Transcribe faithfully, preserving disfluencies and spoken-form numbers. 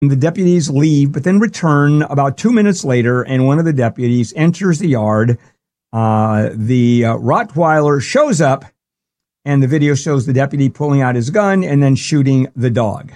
The deputies leave, but then return about two minutes later, and one of the deputies enters the yard. Uh, the uh, Rottweiler shows up, and the video shows the deputy pulling out his gun and then shooting the dog.